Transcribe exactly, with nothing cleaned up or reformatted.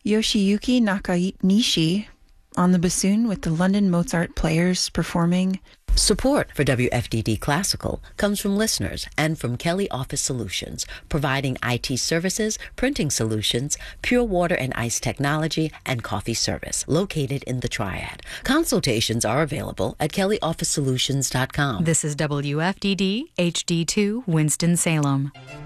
Yoshiyuki Nakanishi on the bassoon with the London Mozart Players performing. Support for W F D D Classical comes from listeners and from Kelly Office Solutions, providing I T services, printing solutions, pure water and ice technology, and coffee service, located in the Triad. Consultations are available at kelly office solutions dot com. This is W F D D H D two Winston-Salem.